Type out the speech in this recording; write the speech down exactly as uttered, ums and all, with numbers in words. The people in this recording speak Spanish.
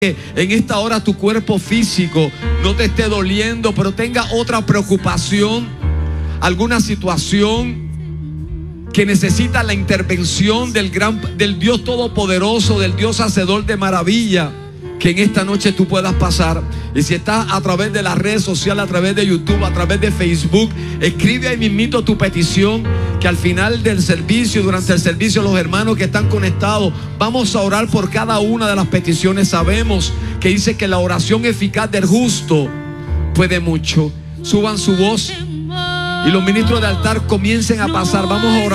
en esta hora tu cuerpo físico no te esté doliendo, pero tenga otra preocupación, alguna situación que necesita la intervención del gran, del Dios Todopoderoso, del Dios Hacedor de maravilla, que en esta noche tú puedas pasar. Y si estás a través de las redes sociales, a través de YouTube, a través de Facebook, escribe ahí mismito tu petición, que al final del servicio, durante el servicio, los hermanos que están conectados, vamos a orar por cada una de las peticiones. Sabemos que dice que la oración eficaz del justo puede mucho. Suban su voz y los ministros de altar comiencen a pasar. Vamos a orar.